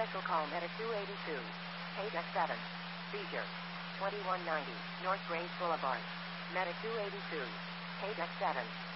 Special call Medic 282. Page X7. Seizure. 2190 North Grange Boulevard. Medic 282. Page X7.